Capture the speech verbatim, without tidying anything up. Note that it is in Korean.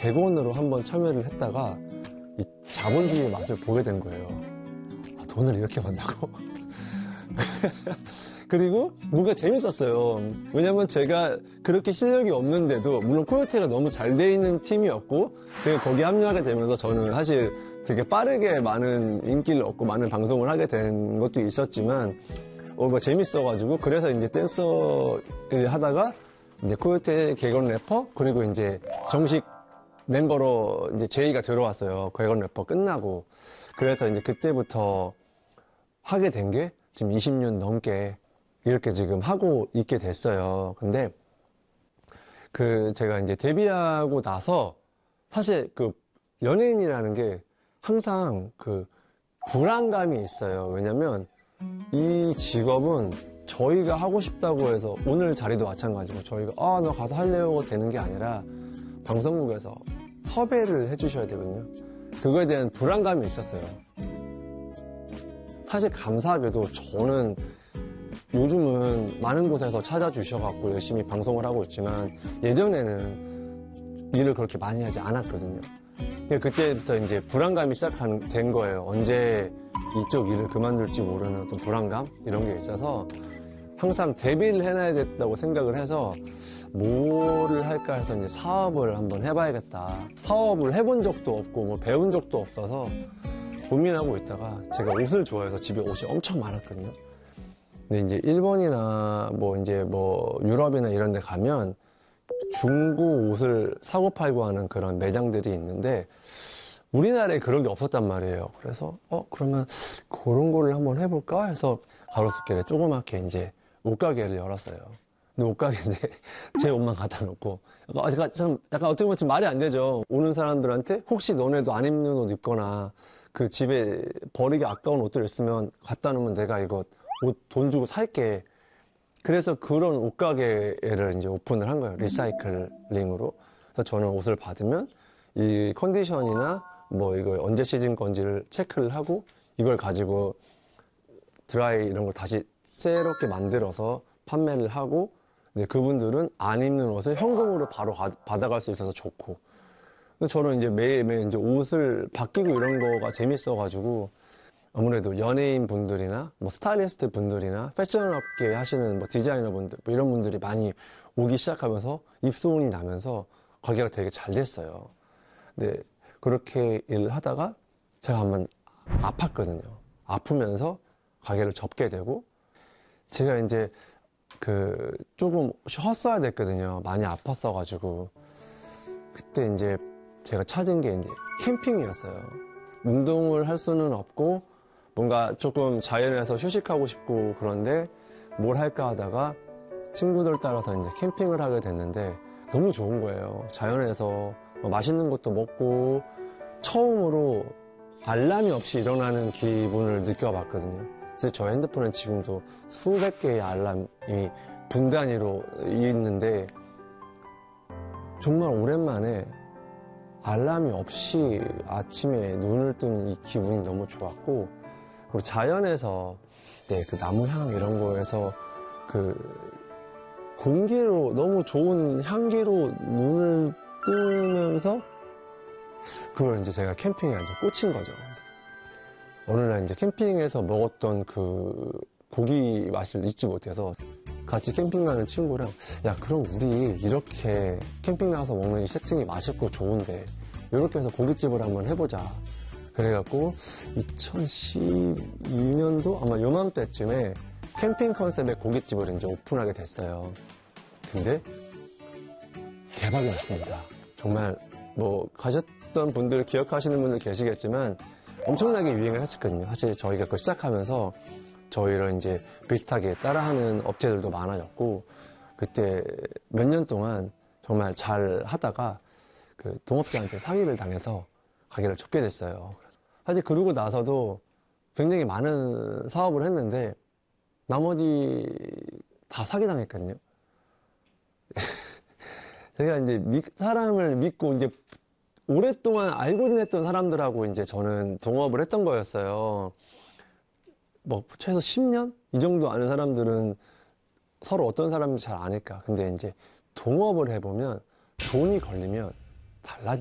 객원으로 한번 참여를 했다가 이 자본주의의 맛을 보게 된 거예요. 아, 돈을 이렇게 번다고? 그리고 뭔가 재밌었어요. 왜냐면 제가 그렇게 실력이 없는데도, 물론 코요테가 너무 잘 돼 있는 팀이었고, 제가 거기에 합류하게 되면서 저는 사실 되게 빠르게 많은 인기를 얻고 많은 방송을 하게 된 것도 있었지만, 어, 뭐 재밌어가지고, 그래서 이제 댄서를 하다가, 이제 코요테 객원 래퍼, 그리고 이제 정식 멤버로 이제 제이가 들어왔어요. 객원 래퍼 끝나고. 그래서 이제 그때부터 하게 된 게 지금 이십 년 넘게 이렇게 지금 하고 있게 됐어요. 근데 그 제가 이제 데뷔하고 나서 사실 그 연예인이라는 게 항상 그 불안감이 있어요. 왜냐면 이 직업은 저희가 하고 싶다고 해서, 오늘 자리도 마찬가지고 저희가 아, 너 가서 할래요 되는 게 아니라 방송국에서 섭외를 해주셔야 되거든요. 그거에 대한 불안감이 있었어요. 사실 감사하게도 저는 요즘은 많은 곳에서 찾아주셔갖고 열심히 방송을 하고 있지만, 예전에는 일을 그렇게 많이 하지 않았거든요. 그때부터 이제 불안감이 시작된 거예요. 언제 이쪽 일을 그만둘지 모르는 어떤 불안감? 이런 게 있어서 항상 데뷔를 해놔야 됐다고 생각을 해서 뭐를 할까 해서 이제 사업을 한번 해봐야겠다. 사업을 해본 적도 없고 뭐 배운 적도 없어서 고민하고 있다가, 제가 옷을 좋아해서 집에 옷이 엄청 많았거든요. 근데 이제 일본이나 뭐 이제 뭐 유럽이나 이런 데 가면 중고 옷을 사고 팔고 하는 그런 매장들이 있는데, 우리나라에 그런 게 없었단 말이에요. 그래서 어 그러면 그런 거를 한번 해볼까 해서 가로수길에 조그맣게 이제 옷가게를 열었어요. 근데 옷가게인데 제 옷만 갖다 놓고, 약간, 참, 약간 어떻게 보면 좀 말이 안 되죠. 오는 사람들한테 혹시 너네도 안 입는 옷 입거나 그 집에 버리기 아까운 옷들 있으면 갖다 놓으면 내가 이거 옷 돈 주고 살게. 그래서 그런 옷가게를 이제 오픈을 한 거예요. 리사이클링으로. 그래서 저는 옷을 받으면 이 컨디션이나 뭐 이거 언제 시즌 건지를 체크를 하고, 이걸 가지고 드라이 이런 걸 다시 새롭게 만들어서 판매를 하고, 근데 그분들은 안 입는 옷을 현금으로 바로 가, 받아갈 수 있어서 좋고. 저는 이제 매일매일 이제 옷을 바뀌고 이런 거가 재밌어가지고, 아무래도 연예인 분들이나 뭐 스타일리스트 분들이나 패션 업계 하시는 뭐 디자이너 분들, 뭐 이런 분들이 많이 오기 시작하면서 입소문이 나면서 가게가 되게 잘 됐어요. 근데 그렇게 일을 하다가 제가 한번 아팠거든요. 아프면서 가게를 접게 되고, 제가 이제 그 조금 쉬었어야 됐거든요. 많이 아팠어가지고. 그때 이제 제가 찾은 게 이제 캠핑이었어요. 운동을 할 수는 없고 뭔가 조금 자연에서 휴식하고 싶고, 그런데 뭘 할까 하다가 친구들 따라서 이제 캠핑을 하게 됐는데 너무 좋은 거예요. 자연에서 맛있는 것도 먹고 처음으로 알람이 없이 일어나는 기분을 느껴봤거든요. 그래서 저 핸드폰은 지금도 수백 개의 알람이 분 단위로 있는데, 정말 오랜만에 알람이 없이 아침에 눈을 뜨는 이 기분이 너무 좋았고, 그리고 자연에서 네, 그 나무 향 이런 거에서 그 공기로 너무 좋은 향기로 눈을 뜨면서 그걸 이제 제가 캠핑에 이제 꽂힌 거죠. 어느 날 이제 캠핑에서 먹었던 그 고기 맛을 잊지 못해서 같이 캠핑 가는 친구랑, 야 그럼 우리 이렇게 캠핑 나가서 먹는 이 세팅이 맛있고 좋은데 이렇게 해서 고깃집을 한번 해보자. 그래갖고 이천십이 년도 아마 요맘때쯤에 캠핑 컨셉의 고깃집을 이제 오픈하게 됐어요. 근데 대박이 났습니다. 정말 뭐 가셨던 분들 기억하시는 분들 계시겠지만 엄청나게 유행을 했었거든요. 사실 저희가 그걸 시작하면서 저희를 이제 비슷하게 따라하는 업체들도 많아졌고, 그때 몇 년 동안 정말 잘 하다가 그 동업자한테 사기를 당해서 가게를 접게 됐어요. 사실 그러고 나서도 굉장히 많은 사업을 했는데 나머지 다 사기당했거든요. 제가 이제 믿, 사람을 믿고 이제 오랫동안 알고 지냈던 사람들하고 이제 저는 동업을 했던 거였어요. 뭐 최소 십 년? 이 정도 아는 사람들은 서로 어떤 사람인지 잘 아니까. 근데 이제 동업을 해보면 돈이 걸리면 달라지